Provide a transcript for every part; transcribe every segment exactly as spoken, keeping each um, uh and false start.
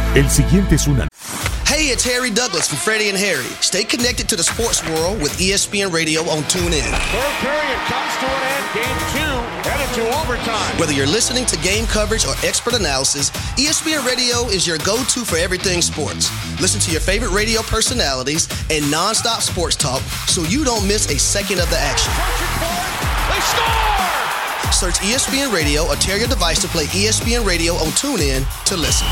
El siguiente es una... Hey, it's Harry Douglas from Freddie and Harry. Stay connected to the sports world with E S P N Radio on TuneIn. Third period comes to an end. Game two headed to overtime. Whether you're listening to game coverage or expert analysis, E S P N Radio is your go-to for everything sports. Listen to your favorite radio personalities and nonstop sports talk so you don't miss a second of the action. They score! Search E S P N Radio or tell your device to play E S P N Radio on TuneIn to listen.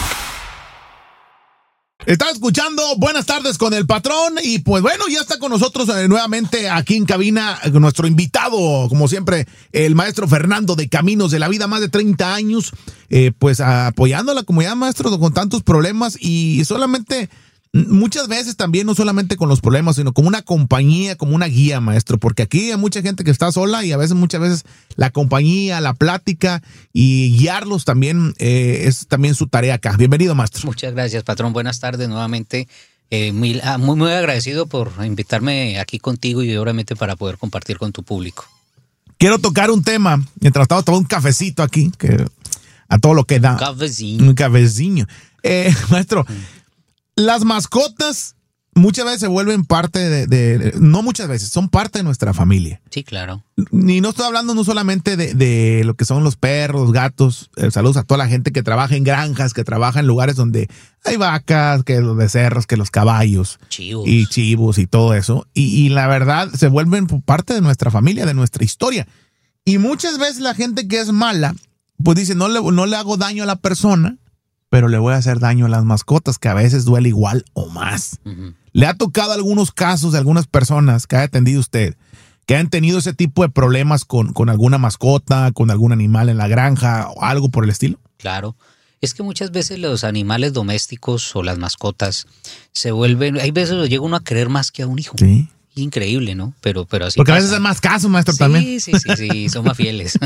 Está escuchando Buenas Tardes con el Patrón y pues bueno, ya está con nosotros eh, nuevamente aquí en cabina eh, nuestro invitado, como siempre, el maestro Fernando de Caminos de la Vida, más de treinta años, eh, pues apoyando a la comunidad, maestro, con tantos problemas y solamente, muchas veces también, no solamente con los problemas, sino como una compañía, como una guía, maestro, porque aquí hay mucha gente que está sola y a veces, muchas veces, la compañía, la plática y guiarlos también eh, es también su tarea acá. Bienvenido, maestro. Muchas gracias, patrón. Buenas tardes nuevamente. Eh, muy, muy, muy agradecido por invitarme aquí contigo y obviamente para poder compartir con tu público. Quiero tocar un tema, mientras estaba tomando un cafecito aquí, que a todo lo que da. Un cafecillo. Un cafecillo. Eh, maestro, mm. Las mascotas muchas veces se vuelven parte de, de, no muchas veces, son parte de nuestra familia. Sí, claro. Y no estoy hablando no solamente de, de lo que son los perros, los gatos. Eh, saludos a toda la gente que trabaja en granjas, que trabaja en lugares donde hay vacas, que los becerros, que los caballos. Chivos. Y chivos y todo eso. Y, y la verdad se vuelven parte de nuestra familia, de nuestra historia. Y muchas veces la gente que es mala, pues dice, no le, no le hago daño a la persona, pero le voy a hacer daño a las mascotas, que a veces duele igual o más. Uh-huh. ¿Le ha tocado algunos casos de algunas personas que haya atendido usted, que han tenido ese tipo de problemas con, con alguna mascota, con algún animal en la granja o algo por el estilo? Claro. Es que muchas veces los animales domésticos o las mascotas se vuelven, hay veces los llega uno a querer más que a un hijo. Sí. Increíble, ¿no? Pero, pero así Porque pasa. A veces es más caso, maestro, sí, también. Sí, sí, sí, son más fieles.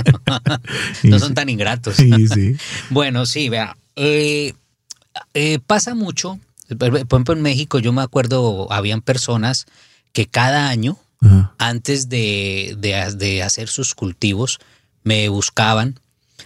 No son tan ingratos. Sí, sí. Bueno, sí, vea. Eh, eh, pasa mucho, por ejemplo en México yo me acuerdo, habían personas que cada año, uh-huh. antes de, de, de hacer sus cultivos, me buscaban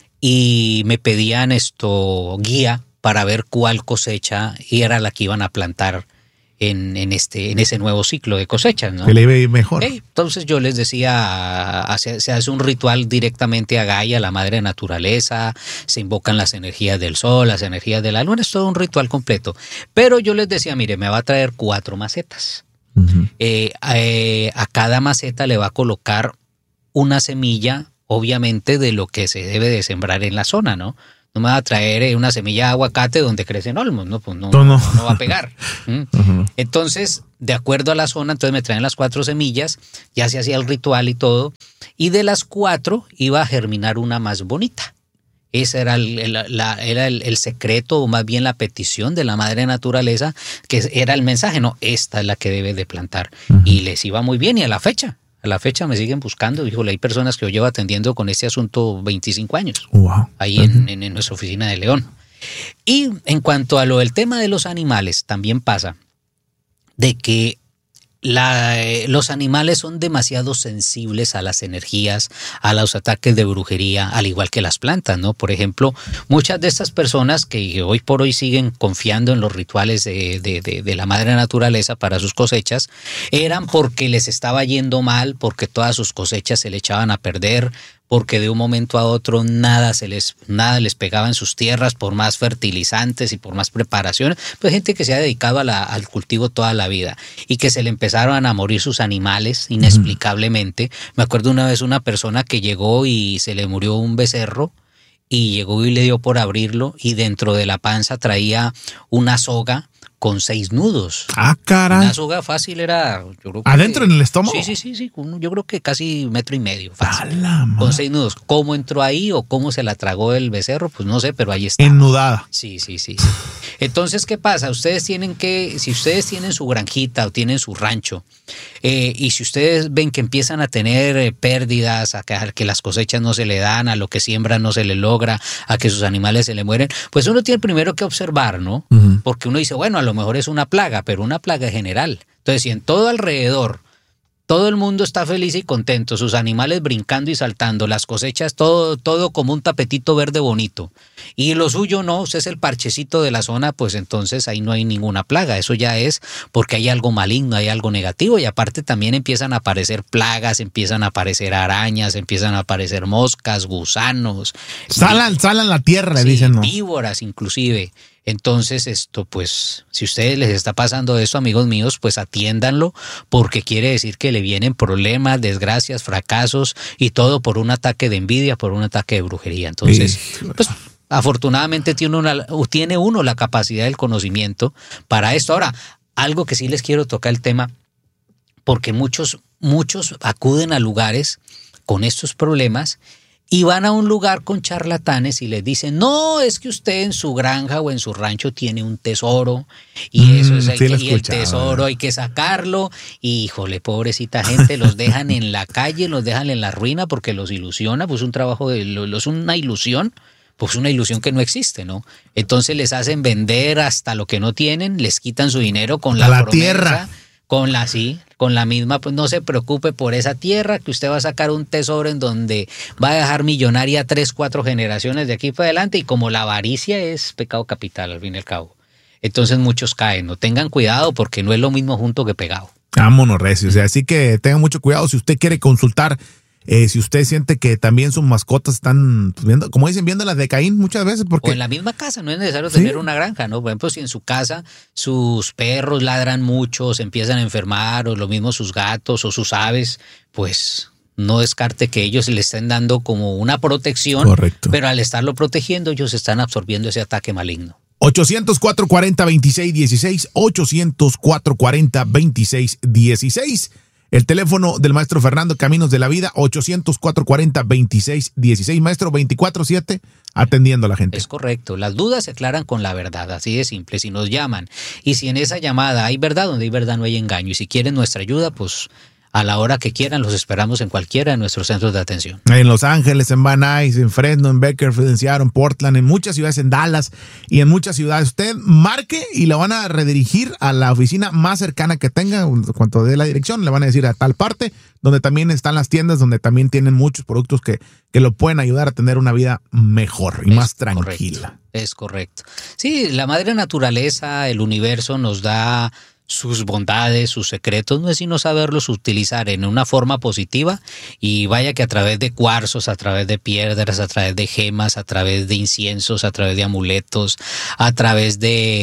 y me pedían esto guía para ver cuál cosecha era la que iban a plantar en, en, este, en ese nuevo ciclo de cosechas, ¿no? Que le iba a ir mejor. Hey, entonces yo les decía, se, se hace un ritual directamente a Gaia, la madre naturaleza, se invocan las energías del sol, las energías de la luna, es todo un ritual completo. Pero yo les decía, mire, me va a traer cuatro macetas. Uh-huh. eh, eh, a cada maceta le va a colocar una semilla, obviamente, de lo que se debe de sembrar en la zona, ¿no? No me va a traer una semilla de aguacate donde crecen olmos, ¿no? Pues no, no, no. no va a pegar. ¿Mm? Uh-huh. Entonces, de acuerdo a la zona, entonces me traen las cuatro semillas, ya se hacía el ritual y todo, y de las cuatro iba a germinar una más bonita. Ese era el, el, la, era el, el secreto, o más bien la petición de la madre naturaleza, que era el mensaje, no, esta es la que debe de plantar. Uh-huh. Y les iba muy bien, y a la fecha. A la fecha me siguen buscando. Híjole, hay personas que yo llevo atendiendo con este asunto veinticinco años. Wow. Ahí uh-huh. en, en, en nuestra oficina de León. Y en cuanto a lo del tema de los animales, también pasa de que la, eh, los animales son demasiado sensibles a las energías, a los ataques de brujería, al igual que las plantas, ¿no? Por ejemplo, muchas de estas personas que hoy por hoy siguen confiando en los rituales de, de, de, de la madre naturaleza para sus cosechas, eran porque les estaba yendo mal, porque todas sus cosechas se le echaban a perder, porque de un momento a otro nada se les nada les pegaba en sus tierras por más fertilizantes y por más preparaciones. Pues gente que se ha dedicado a la, al cultivo toda la vida y que se le empezaron a morir sus animales inexplicablemente. Uh-huh. Me acuerdo una vez una persona que llegó y se le murió un becerro y llegó y le dio por abrirlo y dentro de la panza traía una soga con seis nudos. Ah, caray. Una soga fácil era... Yo creo que, ¿adentro en el estómago? Sí, sí, sí, sí. Yo creo que casi metro y medio. Fácil. Con seis nudos. ¿Cómo entró ahí o cómo se la tragó el becerro? Pues no sé, pero ahí está. Ennudada. Sí, sí, sí, sí. Entonces, ¿qué pasa? Ustedes tienen que... Si ustedes tienen su granjita o tienen su rancho, eh, y si ustedes ven que empiezan a tener eh, pérdidas, a que, a que las cosechas no se le dan, a lo que siembran no se le logra, a que sus animales se le mueren, pues uno tiene primero que observar, ¿no? Uh-huh. Porque uno dice, bueno, a lo mejor es una plaga, pero una plaga general. Entonces, si en todo alrededor todo el mundo está feliz y contento, sus animales brincando y saltando, las cosechas, todo, todo como un tapetito verde bonito. Y lo suyo no, usted es el parchecito de la zona, pues entonces ahí no hay ninguna plaga. Eso ya es porque hay algo maligno, hay algo negativo, y aparte también empiezan a aparecer plagas, empiezan a aparecer arañas, empiezan a aparecer moscas, gusanos. Salan, salan la tierra, le sí, dicen, ¿no? Víboras inclusive. Entonces esto, pues, si a ustedes les está pasando esto, amigos míos, pues atiéndanlo, porque quiere decir que le vienen problemas, desgracias, fracasos y todo por un ataque de envidia, por un ataque de brujería. Entonces, sí, pues, afortunadamente tiene uno, tiene uno la capacidad del conocimiento para esto. Ahora, algo que sí les quiero tocar el tema, porque muchos, muchos acuden a lugares con estos problemas y van a un lugar con charlatanes y les dicen, no, es que usted en su granja o en su rancho tiene un tesoro y mm, eso es el, sí que, y el tesoro hay que sacarlo. Y híjole, pobrecita gente, los dejan en la calle, los dejan en la ruina porque los ilusiona, pues un trabajo, de, los una ilusión, pues una ilusión que no existe, ¿no? Entonces les hacen vender hasta lo que no tienen, les quitan su dinero con la, la promesa, tierra. Con la, sí, con la misma, pues no se preocupe por esa tierra, que usted va a sacar un tesoro en donde va a dejar millonaria tres, cuatro generaciones de aquí para adelante, y como la avaricia es pecado capital al fin y al cabo. Entonces muchos caen, no tengan cuidado porque no es lo mismo junto que pegado. Vámonos, recio, o sea, así que tengan mucho cuidado si usted quiere consultar. Eh, si usted siente que también sus mascotas están pues, viendo, como dicen, viendo las de Caín muchas veces, porque o en la misma casa, no es necesario ¿sí? tener una granja, ¿no? Por ejemplo, si en su casa sus perros ladran mucho, se empiezan a enfermar, o lo mismo sus gatos o sus aves, pues no descarte que ellos le estén dando como una protección. Correcto. Pero al estarlo protegiendo, ellos están absorbiendo ese ataque maligno. ochocientos, cuatrocientos cuarenta, veintiséis dieciséis, ochocientos, cuatrocientos cuarenta, veintiséis dieciséis. El teléfono del maestro Fernando, Caminos de la Vida, ochocientos, cuatrocientos cuarenta, veintiséis dieciséis. Maestro, veinticuatro siete, atendiendo a la gente. Es correcto. Las dudas se aclaran con la verdad, así de simple. Si nos llaman y si en esa llamada hay verdad, donde hay verdad no hay engaño. Y si quieren nuestra ayuda, pues a la hora que quieran los esperamos en cualquiera de nuestros centros de atención. En Los Ángeles, en Van Nuys, en Fresno, en Bakersfield, en Seattle, en Portland, en muchas ciudades, en Dallas y en muchas ciudades. Usted marque y la van a redirigir a la oficina más cercana que tenga. En cuanto dé la dirección, le van a decir a tal parte, donde también están las tiendas, donde también tienen muchos productos que, que lo pueden ayudar a tener una vida mejor y es más tranquila. Correcto, es correcto. Sí, la madre naturaleza, el universo nos da sus bondades, sus secretos, no es sino saberlos utilizar en una forma positiva, y vaya que a través de cuarzos, a través de piedras, a través de gemas, a través de inciensos, a través de amuletos, a través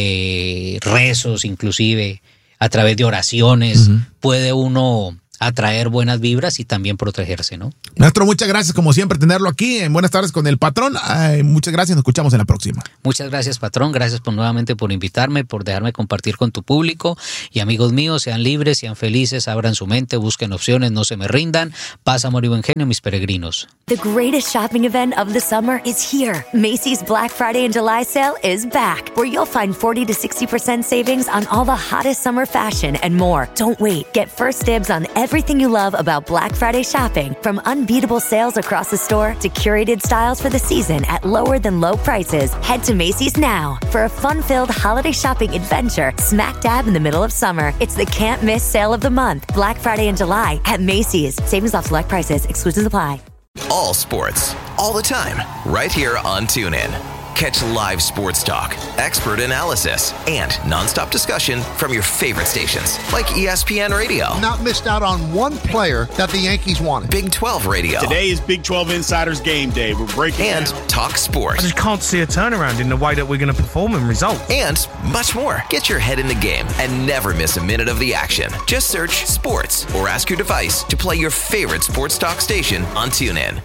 de rezos inclusive, a través de oraciones, uh-huh. puede uno atraer buenas vibras y también protegerse, ¿no? Maestro, muchas gracias, como siempre, tenerlo aquí en Buenas Tardes con el Patrón. Ay, muchas gracias, nos escuchamos en la próxima. Muchas gracias, Patrón, gracias por nuevamente por invitarme, por dejarme compartir con tu público. Y amigos míos, sean libres, sean felices, abran su mente, busquen opciones, no se me rindan. Paz, amor y buen genio, mis peregrinos. The greatest shopping event of the summer is here. Macy's Black Friday and July sale is back, where you'll find forty to sixty percent savings on all the hottest summer fashion and more. Don't wait. Get first dibs on everything you love about Black Friday shopping, from unbeatable sales across the store to curated styles for the season at lower than low prices. Head to Macy's now for a fun-filled holiday shopping adventure smack dab in the middle of summer. It's the can't miss sale of the month. Black Friday and July at Macy's. Savings off select prices. Exclusions apply. All sports, all the time, right here on TuneIn. Catch live sports talk, expert analysis, and nonstop discussion from your favorite stations like E S P N Radio. Not missed out on one player that the Yankees wanted. Big twelve Radio. Today is Big twelve Insiders Game Day. We're breaking And down. Talk Sports. I just can't see a turnaround in the way that we're going to perform and result. And much more. Get your head in the game and never miss a minute of the action. Just search sports or ask your device to play your favorite sports talk station on TuneIn.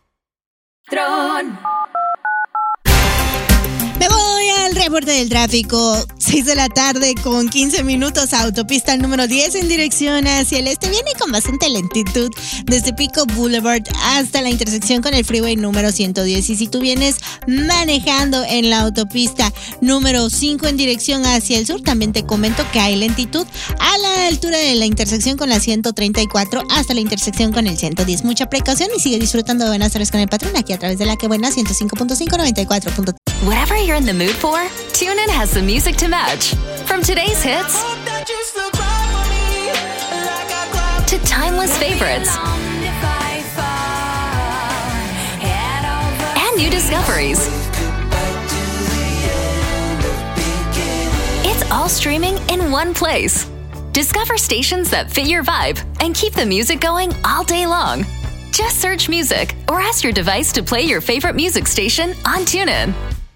Tron. Me voy al reporte del tráfico. seis de la tarde con quince minutos. Autopista número diez en dirección hacia el este. Viene con bastante lentitud desde Pico Boulevard hasta la intersección con el freeway número ciento diez. Y si tú vienes manejando en la autopista número cinco en dirección hacia el sur, también te comento que hay lentitud a la altura de la intersección con la ciento treinta y cuatro hasta la intersección con el ciento diez. Mucha precaución y sigue disfrutando de Buenas Tardes con el Patrón aquí a través de la que buena ciento cinco punto cinco, noventa y cuatro punto tres. Whatever you're in the mood for, TuneIn has the music to match. From today's hits to timeless favorites and new discoveries. It's all streaming in one place. Discover stations that fit your vibe and keep the music going all day long. Just search music or ask your device to play your favorite music station on TuneIn.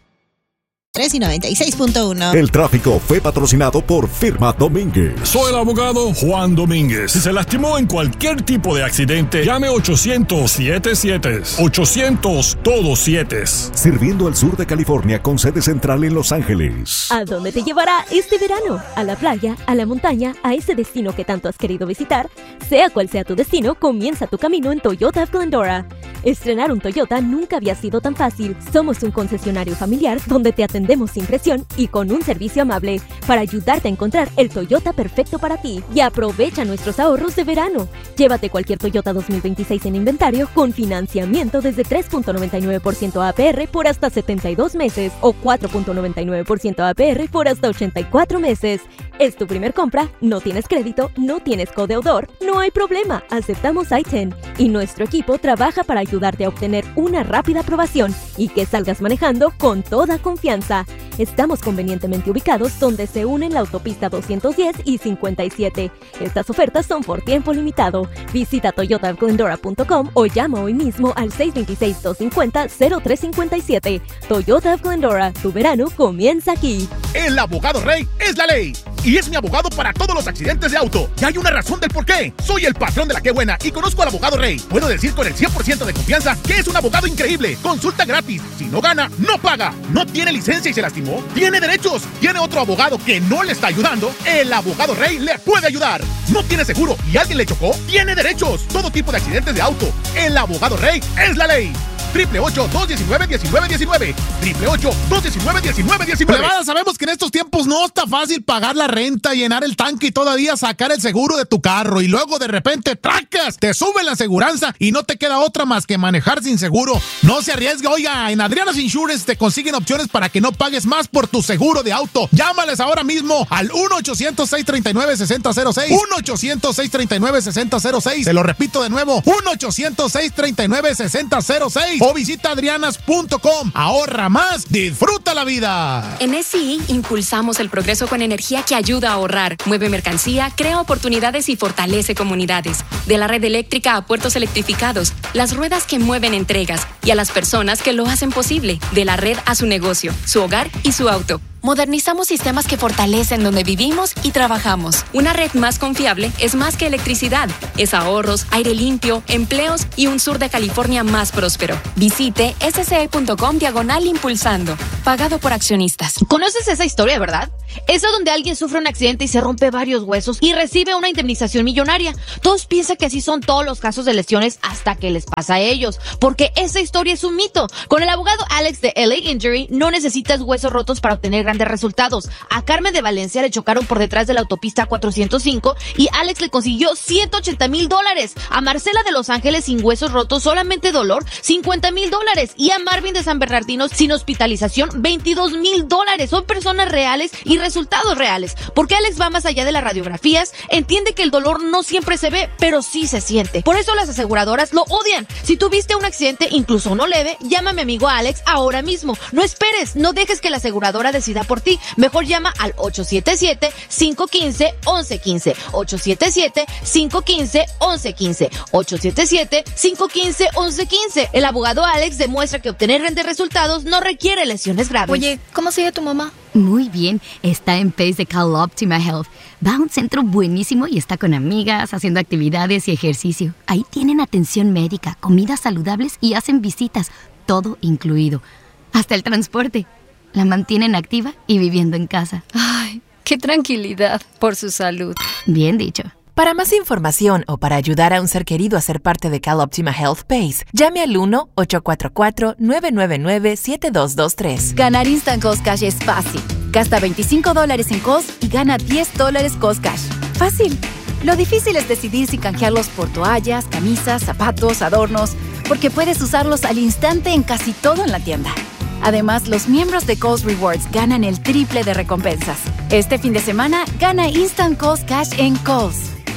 tres y noventa y seis punto uno. El tráfico fue patrocinado por Firma Domínguez. Soy el abogado Juan Domínguez. Si se lastimó en cualquier tipo de accidente, llame ochocientos siete siete. ochocientos todos siete. Sirviendo al sur de California con sede central en Los Ángeles. ¿A dónde te llevará este verano? ¿A la playa? ¿A la montaña? ¿A ese destino que tanto has querido visitar? Sea cual sea tu destino, comienza tu camino en Toyota of Glendora. Estrenar un Toyota nunca había sido tan fácil. Somos un concesionario familiar donde te atendemos sin presión y con un servicio amable para ayudarte a encontrar el Toyota perfecto para ti. Y aprovecha nuestros ahorros de verano. Llévate cualquier Toyota dos mil veintiséis en inventario con financiamiento desde tres punto noventa y nueve por ciento A P R por hasta setenta y dos meses o cuatro punto noventa y nueve por ciento A P R por hasta ochenta y cuatro meses. ¿Es tu primer compra? ¿No tienes crédito? ¿No tienes codeudor? No hay problema. Aceptamos I diez y nuestro equipo trabaja para ayudarte a obtener una rápida aprobación y que salgas manejando con toda confianza. Estamos convenientemente ubicados donde se unen la autopista doscientos diez y cincuenta y siete. Estas ofertas son por tiempo limitado. Visita toyota glendora punto com o llama hoy mismo al seis dos seis, dos cinco cero, cero tres cinco siete. Toyota of Glendora, tu verano comienza aquí. El abogado Rey es la ley y es mi abogado para todos los accidentes de auto. Y hay una razón del por qué. Soy el patrón de la que buena y conozco al abogado Rey. Puedo decir con el cien por ciento de confianza que es un abogado increíble. Consulta gratis. Si no gana, no paga. No tiene licencia y se lastimó. Tiene derechos. Tiene otro abogado que no le está ayudando. El abogado Rey le puede ayudar. No tiene seguro y alguien le chocó. Tiene derechos. Todo tipo de accidentes de auto. El abogado Rey es la ley. Triple ocho, dos diecinueve, diecinueve diecinueve. Triple ocho, dos diecinueve, diecinueve diecinueve. Plebada, sabemos que en estos tiempos no está fácil pagar la renta, llenar el tanque y todavía sacar el seguro de tu carro. Y luego de repente tracas, te sube la aseguranza y no te queda otra más que manejar sin seguro. No se arriesgue, oiga, en Adriana's Insurance te consiguen opciones para que no pagues más por tu seguro de auto. Llámales ahora mismo al uno ochocientos, seis treinta y nueve, sesenta cero seis. uno ochocientos, seis treinta y nueve, sesenta cero seis. Te lo repito de nuevo, uno ochocientos, seis treinta y nueve, sesenta cero seis. O visita adrianas punto com. Ahorra más, disfruta la vida. En S C I impulsamos el progreso con energía que ayuda a ahorrar, mueve mercancía, crea oportunidades y fortalece comunidades. De la red eléctrica a puertos electrificados, las ruedas que mueven entregas y a las personas que lo hacen posible. De la red a su negocio, su hogar y su auto. Modernizamos sistemas que fortalecen donde vivimos y trabajamos. Una red más confiable es más que electricidad. Es ahorros, aire limpio, empleos y un sur de California más próspero. Visite s c i punto com diagonal impulsando. Pagado por accionistas. ¿Conoces esa historia, verdad? Esa donde alguien sufre un accidente y se rompe varios huesos y recibe una indemnización millonaria. Todos piensan que así son todos los casos de lesiones hasta que les pasa a ellos, porque esa historia es un mito. Con el abogado Alex de L A Injury no necesitas huesos rotos para obtener grandes resultados. A Carmen de Valencia le chocaron por detrás de la autopista cuatrocientos cinco y Alex le consiguió ciento ochenta mil dólares. A Marcela de Los Ángeles sin huesos rotos, solamente dolor, cincuenta mil dólares. Y a Marvin de San Bernardino sin hospitalización, veintidós mil dólares. Son personas reales y resultados reales. Porque Alex va más allá de las radiografías, entiende que el dolor no siempre se ve, pero sí se siente. Por eso las aseguradoras lo odian. Si tuviste un accidente, incluso no leve, llama a mi amigo Alex ahora mismo. No esperes, no dejes que la aseguradora decida por ti. Mejor llama al ocho siete siete, cinco uno cinco, once quince. ocho siete siete, cinco uno cinco, once quince. ocho siete siete, cinco uno cinco, once quince. El abogado Alex demuestra que obtener grandes resultados no requiere lesiones graves. Oye, ¿cómo sigue tu mamá? Muy bien, está en P A C E de Cal Optima Health. Va a un centro buenísimo y está con amigas, haciendo actividades y ejercicio. Ahí tienen atención médica, comidas saludables y hacen visitas, todo incluido. Hasta el transporte. La mantienen activa y viviendo en casa. Ay, qué tranquilidad por su salud. Bien dicho. Para más información o para ayudar a un ser querido a ser parte de Cal Optima Health P A C E, llame al uno ocho cuatro cuatro, nueve nueve nueve, siete dos dos tres. Ganar Instant Cost Cash es fácil. Gasta veinticinco dólares en Cost y gana diez dólares Cost Cash. Fácil. Lo difícil es decidir si canjearlos por toallas, camisas, zapatos, adornos, porque puedes usarlos al instante en casi todo en la tienda. Además, los miembros de Kohl's Rewards ganan el triple de recompensas. Este fin de semana, gana Instant Cost Cash en Kohl's.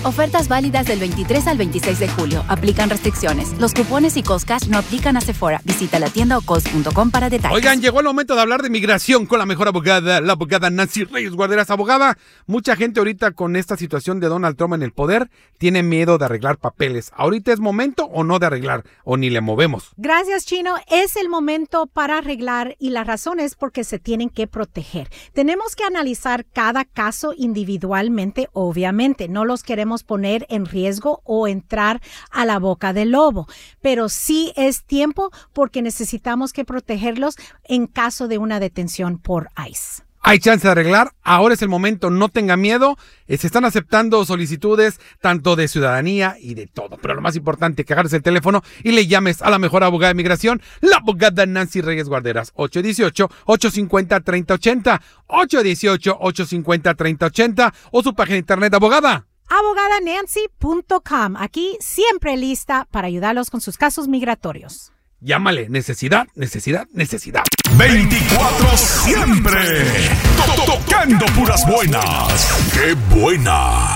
Ofertas válidas del veintitrés al veintiséis de julio. Aplican restricciones. Los cupones y Kohl's Cash no aplican a Sephora. Visita la tienda o kohls punto com para detalles. Oigan, llegó el momento de hablar de migración con la mejor abogada, la abogada Nancy Reyes Guarderas. Abogada, mucha gente ahorita con esta situación de Donald Trump en el poder tiene miedo de arreglar papeles. ¿Ahorita es momento o no de arreglar? ¿O ni le movemos? Gracias, Chino. Es el momento para arreglar y la razón es porque se tienen que proteger. Tenemos que analizar cada caso individualmente, obviamente. No los queremos poner en riesgo o entrar a la boca del lobo, pero sí es tiempo porque necesitamos que protegerlos en caso de una detención por ICE. Hay chance de arreglar, ahora es el momento, no tenga miedo, se están aceptando solicitudes tanto de ciudadanía y de todo, pero lo más importante, que agarres el teléfono y le llames a la mejor abogada de migración, la abogada Nancy Reyes Guarderas, ocho uno ocho, ocho cinco cero, tres cero ocho cero, ocho uno ocho, ocho cinco cero, tres cero ocho cero o su página de internet, abogada. abogada nancy punto com, aquí siempre lista para ayudarlos con sus casos migratorios. Llámale, necesidad, necesidad, necesidad. veinticuatro siempre. Tocando puras buenas. ¡Qué buena!